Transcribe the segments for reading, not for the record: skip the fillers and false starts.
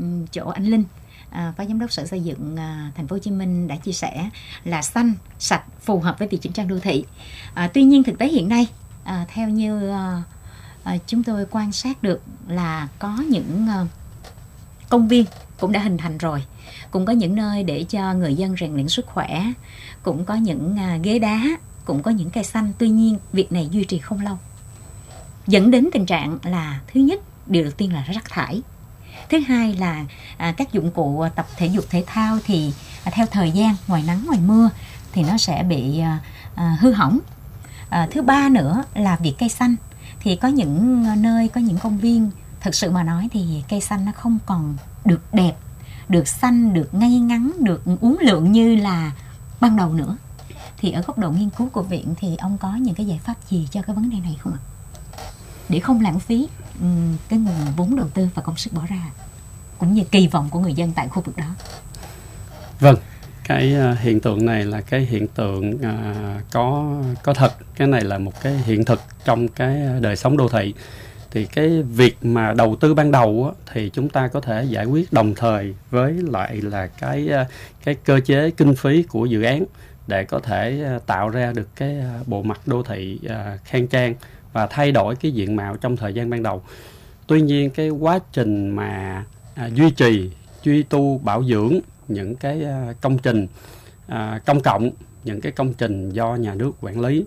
chỗ anh Linh, Phó Giám đốc Sở Xây dựng Thành phố Hồ Chí Minh đã chia sẻ là xanh, sạch, phù hợp với việc chỉnh trang đô thị. Tuy nhiên thực tế hiện nay, theo như chúng tôi quan sát được là có những công viên cũng đã hình thành rồi, cũng có những nơi để cho người dân rèn luyện sức khỏe, cũng có những ghế đá, cũng có những cây xanh. Tuy nhiên việc này duy trì không lâu, dẫn đến tình trạng là thứ nhất, điều đầu tiên là rác thải. Thứ hai là các dụng cụ tập thể dục thể thao thì theo thời gian, ngoài nắng ngoài mưa thì nó sẽ bị hư hỏng. Thứ ba nữa là việc cây xanh, thì có những nơi, có những công viên thực sự mà nói thì cây xanh nó không còn được đẹp, được xanh, được ngay ngắn, được uốn lượn như là ban đầu nữa. Thì ở góc độ nghiên cứu của viện thì ông có những cái giải pháp gì cho cái vấn đề này không ạ? Để không lãng phí cái nguồn vốn đầu tư và công sức bỏ ra, cũng như kỳ vọng của người dân tại khu vực đó. Vâng, cái hiện tượng này là cái hiện tượng có thật. Cái này là một cái hiện thực trong cái đời sống đô thị. Thì cái việc mà đầu tư ban đầu á, thì chúng ta có thể giải quyết đồng thời với lại là cái cơ chế kinh phí của dự án để có thể tạo ra được cái bộ mặt đô thị khang trang và thay đổi cái diện mạo trong thời gian ban đầu. Tuy nhiên cái quá trình mà duy trì, duy tu, bảo dưỡng những cái công trình công cộng, những cái công trình do nhà nước quản lý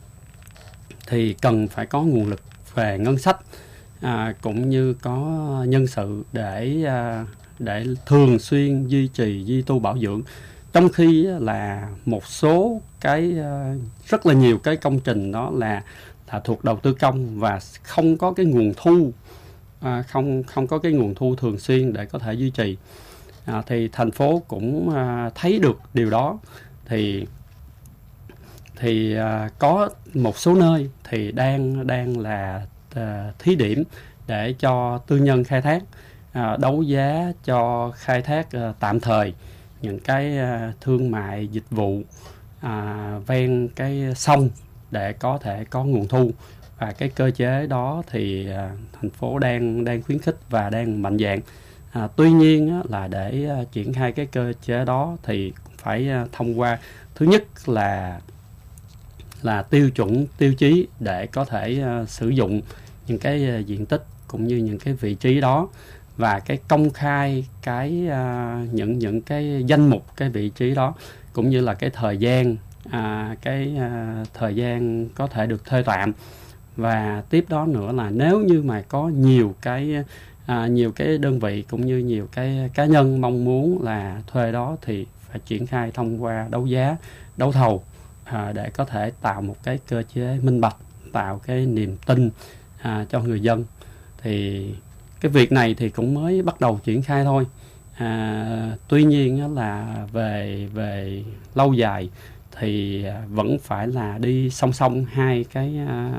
thì cần phải có nguồn lực về ngân sách, cũng như có nhân sự để thường xuyên duy trì, duy tu, bảo dưỡng. Trong khi là một số cái rất là nhiều cái công trình đó là thuộc đầu tư công và không có cái nguồn thu, không có cái nguồn thu thường xuyên để có thể duy trì. Thì thành phố cũng thấy được điều đó, thì có một số nơi thì đang là thí điểm để cho tư nhân khai thác, đấu giá cho khai thác tạm thời những cái thương mại dịch vụ ven cái sông để có thể có nguồn thu. Và cái cơ chế đó thì thành phố đang khuyến khích và đang mạnh dạn. Tuy nhiên là để triển khai cái cơ chế đó thì phải thông qua, thứ nhất là tiêu chuẩn, tiêu chí để có thể sử dụng những cái diện tích cũng như những cái vị trí đó, và cái công khai những cái danh mục cái vị trí đó, cũng như là cái thời gian thời gian có thể được thuê tạm. Và tiếp đó nữa là nếu như mà có nhiều cái đơn vị cũng như nhiều cái cá nhân mong muốn là thuê đó thì phải triển khai thông qua đấu giá, đấu thầu, để có thể tạo một cái cơ chế minh bạch, tạo cái niềm tin cho người dân. Thì cái việc này thì cũng mới bắt đầu triển khai thôi. Tuy nhiên là về lâu dài thì vẫn phải là đi song song hai cái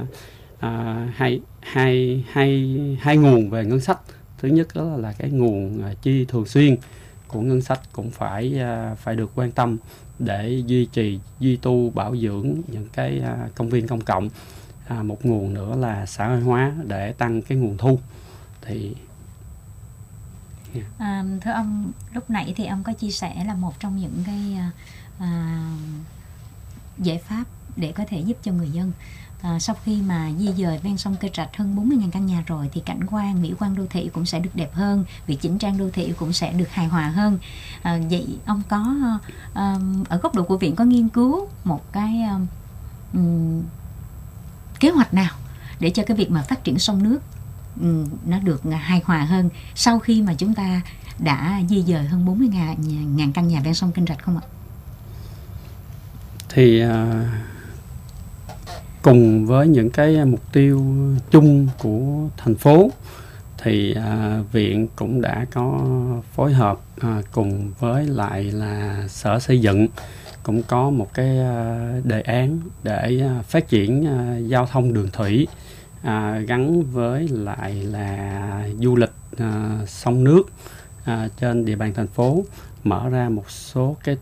hai nguồn về ngân sách. Thứ nhất đó là cái nguồn chi thường xuyên của ngân sách cũng phải được quan tâm để duy trì, duy tu, bảo dưỡng những cái công viên công cộng. Một nguồn nữa là xã hội hóa để tăng cái nguồn thu. Thì thưa ông, lúc nãy thì ông có chia sẻ là một trong những cái giải pháp để có thể giúp cho người dân sau khi mà di dời ven sông Kênh Rạch hơn 40.000 căn nhà rồi thì cảnh quan, mỹ quan đô thị cũng sẽ được đẹp hơn, việc chỉnh trang đô thị cũng sẽ được hài hòa hơn. Vậy ông có ở góc độ của viện có nghiên cứu một cái kế hoạch nào để cho cái việc mà phát triển sông nước nó được hài hòa hơn sau khi mà chúng ta đã di dời hơn 40.000 căn nhà ven sông Kênh Rạch không ạ? Thì cùng với những cái mục tiêu chung của thành phố thì viện cũng đã có phối hợp cùng với lại là Sở Xây dựng cũng có một cái đề án để phát triển giao thông đường thủy gắn với lại là du lịch sông nước trên địa bàn thành phố, mở ra một số cái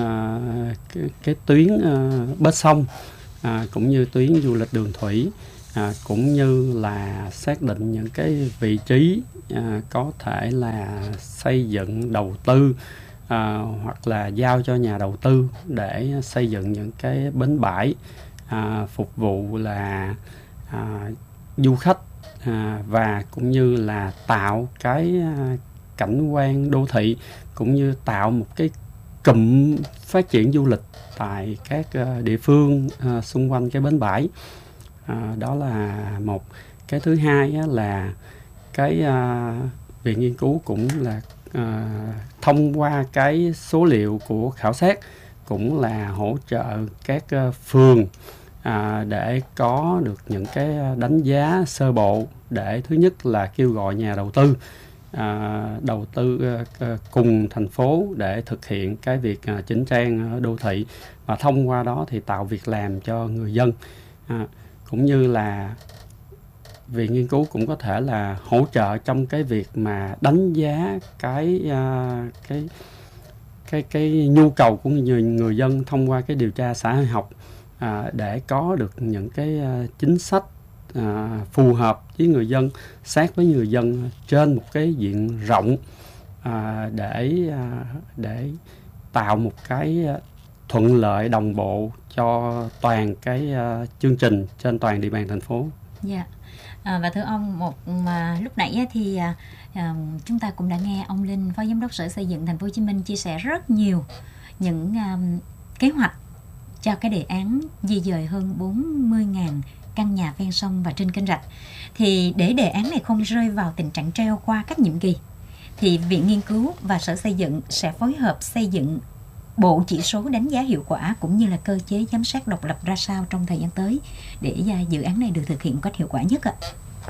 tuyến bến sông cũng như tuyến du lịch đường thủy cũng như là xác định những cái vị trí có thể là xây dựng đầu tư, hoặc là giao cho nhà đầu tư để xây dựng những cái bến bãi phục vụ là du khách, và cũng như là tạo cái cảnh quan đô thị, cũng như tạo một cái cụm phát triển du lịch tại các địa phương xung quanh cái bến bãi. Đó là một. Cái thứ hai là cái viện nghiên cứu cũng là thông qua cái số liệu của khảo sát, cũng là hỗ trợ các phường để có được những cái đánh giá sơ bộ, để thứ nhất là kêu gọi nhà đầu tư cùng thành phố để thực hiện cái việc chỉnh trang đô thị, và thông qua đó thì tạo việc làm cho người dân, cũng như là viện nghiên cứu cũng có thể là hỗ trợ trong cái việc mà đánh giá cái nhu cầu của người dân thông qua cái điều tra xã hội học, để có được những cái chính sách phù hợp với người dân, sát với người dân trên một cái diện rộng, để tạo một cái thuận lợi đồng bộ cho toàn cái chương trình trên toàn địa bàn thành phố. Dạ. Và thưa ông, lúc nãy thì chúng ta cũng đã nghe ông Linh, Phó Giám đốc Sở Xây dựng Thành phố Hồ Chí Minh chia sẻ rất nhiều những kế hoạch cho cái đề án di dời hơn 40.000 căn nhà ven sông và trên kênh rạch. Thì để đề án này không rơi vào tình trạng treo qua các nhiệm kỳ, thì Viện Nghiên cứu và Sở Xây dựng sẽ phối hợp xây dựng bộ chỉ số đánh giá hiệu quả cũng như là cơ chế giám sát độc lập ra sao trong thời gian tới để dự án này được thực hiện một cách hiệu quả nhất ạ?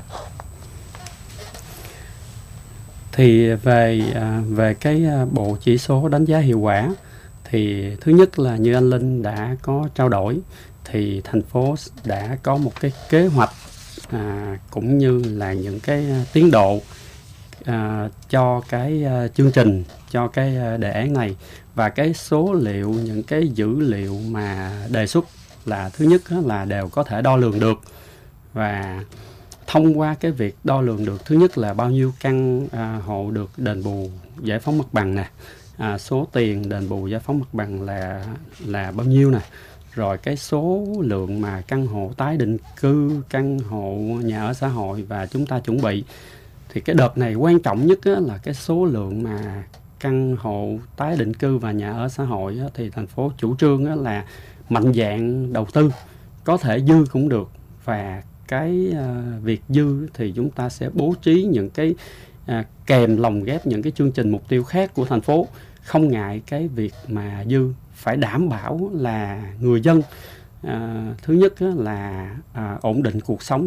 Thì về cái bộ chỉ số đánh giá hiệu quả, thì thứ nhất là như anh Linh đã có trao đổi, thì thành phố đã có một cái kế hoạch cũng như là những cái tiến độ cho cái chương trình, cho cái đề án này. Và cái số liệu, những cái dữ liệu mà đề xuất là thứ nhất là đều có thể đo lường được. Và thông qua cái việc đo lường được, thứ nhất là bao nhiêu căn hộ được đền bù giải phóng mặt bằng nè, số tiền đền bù giải phóng mặt bằng là bao nhiêu nè, rồi cái số lượng mà căn hộ tái định cư, căn hộ nhà ở xã hội và chúng ta chuẩn bị. Thì cái đợt này quan trọng nhất là cái số lượng mà căn hộ tái định cư và nhà ở xã hội, thì thành phố chủ trương là mạnh dạn đầu tư, có thể dư cũng được, và cái việc dư thì chúng ta sẽ bố trí những cái kèm lồng ghép những cái chương trình mục tiêu khác của thành phố, không ngại cái việc mà dư, phải đảm bảo là người dân thứ nhất là ổn định cuộc sống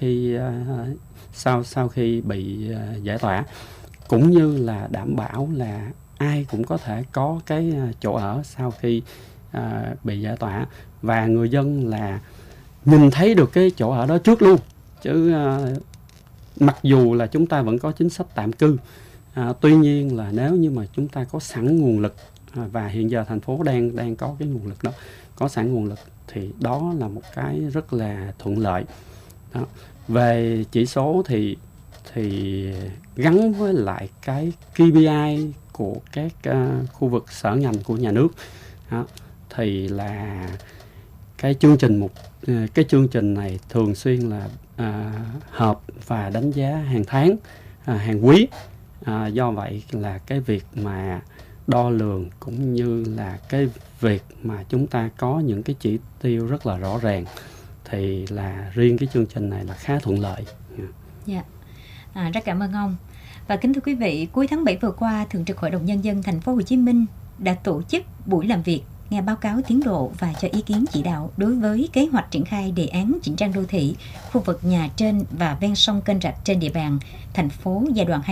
sau khi bị giải tỏa, cũng như là đảm bảo là ai cũng có thể có cái chỗ ở sau khi bị giải tỏa, và người dân là nhìn thấy được cái chỗ ở đó trước luôn. Chứ mặc dù là chúng ta vẫn có chính sách tạm cư, tuy nhiên là nếu như mà chúng ta có sẵn nguồn lực, và hiện giờ thành phố đang có cái nguồn lực đó, có sẵn nguồn lực, thì đó là một cái rất là thuận lợi đó. Về chỉ số thì gắn với lại cái KPI của các khu vực sở ngành của nhà nước đó, thì là cái chương trình này thường xuyên là họp và đánh giá hàng tháng, hàng quý. Do vậy là cái việc mà đo lường cũng như là cái việc mà chúng ta có những cái chỉ tiêu rất là rõ ràng, thì là riêng cái chương trình này là khá thuận lợi. Dạ. Rất cảm ơn ông. Và kính thưa quý vị, cuối tháng 7 vừa qua, Thường trực Hội đồng Nhân dân Thành phố Hồ Chí Minh đã tổ chức buổi làm việc, nghe báo cáo tiến độ và cho ý kiến chỉ đạo đối với kế hoạch triển khai đề án chỉnh trang đô thị khu vực nhà trên và ven sông kênh rạch trên địa bàn thành phố giai đoạn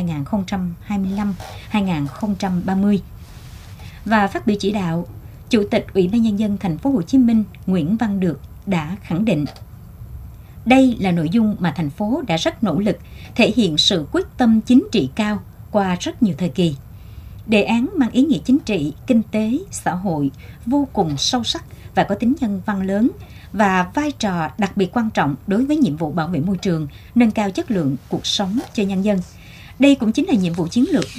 2025-2030. Và phát biểu chỉ đạo, Chủ tịch Ủy ban Nhân dân Thành phố Hồ Chí Minh Nguyễn Văn Được đã khẳng định đây là nội dung mà thành phố đã rất nỗ lực, thể hiện sự quyết tâm chính trị cao qua rất nhiều thời kỳ. Đề án mang ý nghĩa chính trị, kinh tế, xã hội vô cùng sâu sắc và có tính nhân văn lớn và vai trò đặc biệt quan trọng đối với nhiệm vụ bảo vệ môi trường, nâng cao chất lượng cuộc sống cho nhân dân. Đây cũng chính là nhiệm vụ chiến lược